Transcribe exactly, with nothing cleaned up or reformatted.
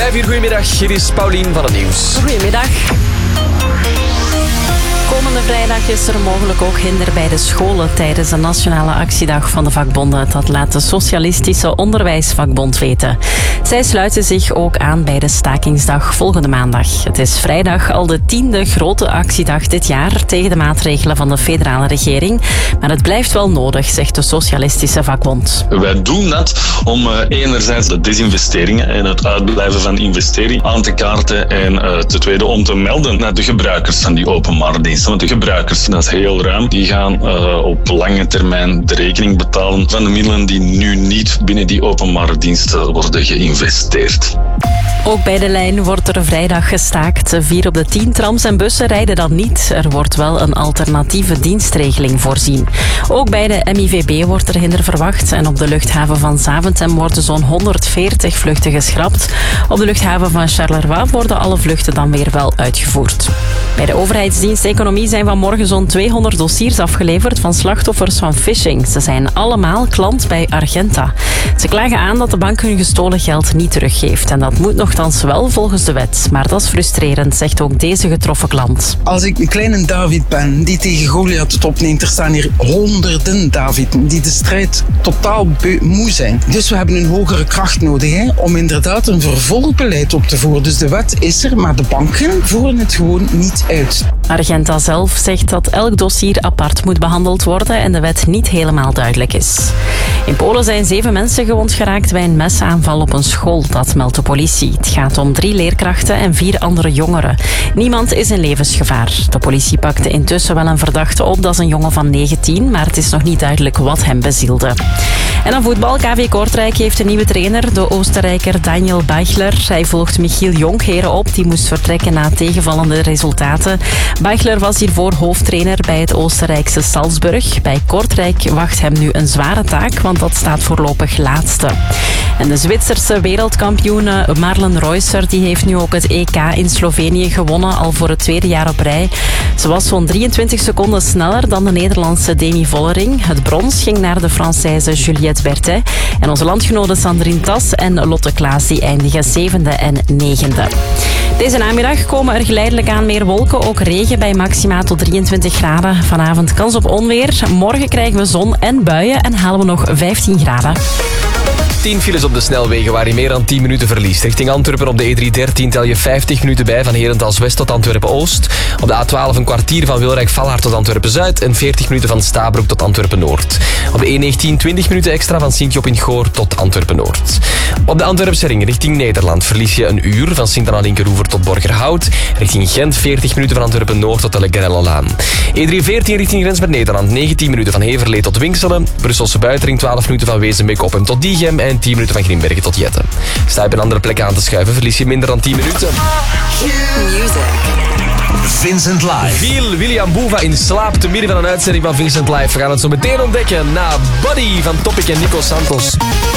Vijf uur, goedemiddag. Hier is Paulien van het Nieuws. Goedemiddag. Komende vrijdag is er mogelijk ook hinder bij de scholen tijdens de nationale actiedag van de vakbonden. Dat laat de Socialistische Onderwijsvakbond weten. Zij sluiten zich ook aan bij de stakingsdag volgende maandag. Het is vrijdag al de tiende grote actiedag dit jaar tegen de maatregelen van de federale regering. Maar het blijft wel nodig, zegt de Socialistische Vakbond. Wij doen dat om uh, enerzijds de desinvesteringen en het uitblijven van investering aan te kaarten en uh, ten tweede om te melden naar de gebruikers van die openbare diensten. Want de gebruikers, dat is heel ruim, die gaan uh, op lange termijn de rekening betalen van de middelen die nu niet binnen die openbare diensten worden geïnvesteerd. Ook bij de lijn wordt er vrijdag gestaakt. Vier op de tien trams en bussen rijden dan niet. Er wordt wel een alternatieve dienstregeling voorzien. Ook bij de M I V B wordt er hinder verwacht. En op de luchthaven van Zaventem worden zo'n honderdveertig vluchten geschrapt. Op de luchthaven van Charleroi worden alle vluchten dan weer wel uitgevoerd. Bij de overheidsdienst Economie zijn vanmorgen zo'n tweehonderd dossiers afgeleverd van slachtoffers van phishing. Ze zijn allemaal klant bij Argenta. Ze klagen aan dat de bank hun gestolen geld niet teruggeeft. En dat moet nogthans wel volgens de wet. Maar dat is frustrerend, zegt ook deze getroffen klant. Als ik een kleine David ben die tegen Goliath het opneemt, er staan hier honderden David die de strijd totaal beu- moe zijn. Dus we hebben een hogere kracht nodig hè, om inderdaad een vervolgbeleid op te voeren. Dus de wet is er, maar de banken voeren het gewoon niet uit. Argenta zelf zegt dat elk dossier apart moet behandeld worden en de wet niet helemaal duidelijk is. In Polen zijn zeven mensen gewond geraakt bij een mesaanval op een school, dat meldt de politie. Het gaat om drie leerkrachten en vier andere jongeren. Niemand is in levensgevaar. De politie pakte intussen wel een verdachte op, dat is een jongen van negentien, maar het is nog niet duidelijk wat hem bezielde. En dan voetbal. K V Kortrijk heeft een nieuwe trainer, de Oostenrijker Daniel Beichler. Hij volgt Michiel Jonkheren op, die moest vertrekken na tegenvallende resultaten. Beichler was hiervoor hoofdtrainer bij het Oostenrijkse Salzburg. Bij Kortrijk wacht hem nu een zware taak, want dat staat voorlopig laatste. En de Zwitserse wereldkampioene Marlen Reusser die heeft nu ook het E K in Slovenië gewonnen, al voor het tweede jaar op rij. Ze was zo'n drieëntwintig seconden sneller dan de Nederlandse Demi Vollering. Het brons ging naar de Française Juliette Berthet. En onze landgenoten Sandrine Tas en Lotte Klaas die eindigen zevende en negende. Deze namiddag komen er geleidelijk aan meer wolken, ook regen bij maxima tot drieëntwintig graden. Vanavond kans op onweer. Morgen krijgen we zon en buien en halen we nog vijftien graden. tien files op de snelwegen waar je meer dan tien minuten verliest. Richting Antwerpen op de E driehonderddertien tel je vijftig minuten bij van Herentals West tot Antwerpen-Oost. Op de A twaalf een kwartier van Wilrijk-Vallaard tot Antwerpen-Zuid en veertig minuten van Stabroek tot Antwerpen-Noord. Op de E negentien twintig minuten extra van Sint-Job-in-Goor tot Antwerpen-Noord. Op de Antwerpse ring richting Nederland verlies je een uur van Sint-Anna-Linkeroever tot Borgerhout. Richting Gent veertig minuten van Antwerpen-Noord tot de Legrellolaan. E driehonderdveertien richting grens met Nederland negentien minuten van Heverlee tot Winkselen. Brusselse buitenring twaalf minuten van Wezenbeek-Oppem tot Diegem en tien minuten van Grimbergen tot Jetten. Sta je op een andere plek aan te schuiven, verlies je minder dan tien minuten. Vincent Live. Viel William Boeva in slaap te midden van een uitzending van Vincent Live. We gaan het zo meteen ontdekken na Buddy van Topic en Nico Santos.